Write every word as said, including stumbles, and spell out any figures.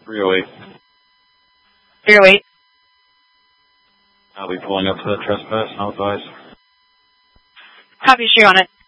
three oh eight. three oh eight. I'll be pulling up for the trespass. I'll advise. Copy, shoe on it.